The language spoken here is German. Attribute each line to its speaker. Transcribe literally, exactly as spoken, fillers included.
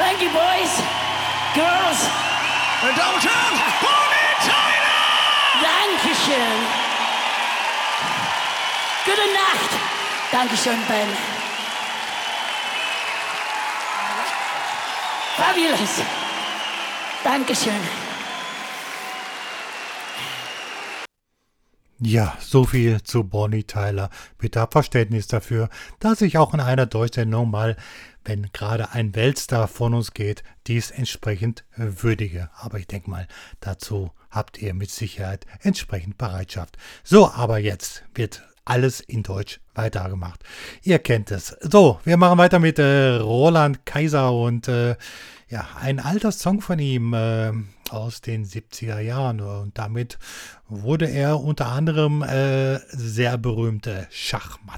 Speaker 1: Thank you, boys, girls.
Speaker 2: And Damen und Herren, Bonnie Tyler!
Speaker 1: Dankeschön. Gute Nacht. Dankeschön, Ben. Fabulous. Dankeschön.
Speaker 3: Ja, so viel zu Bonnie Tyler. Bitte habt Verständnis dafür, dass ich auch in einer Durchsendung mal, wenn gerade ein Weltstar von uns geht, dies entsprechend würdige. Aber ich denke mal, dazu habt ihr mit Sicherheit entsprechend Bereitschaft. So, aber jetzt wird alles in Deutsch weitergemacht. Ihr kennt es. So, wir machen weiter mit äh, Roland Kaiser und äh, ja, ein alter Song von ihm äh, aus den siebziger Jahren. Und damit wurde er unter anderem äh, sehr berühmte Schachmatt.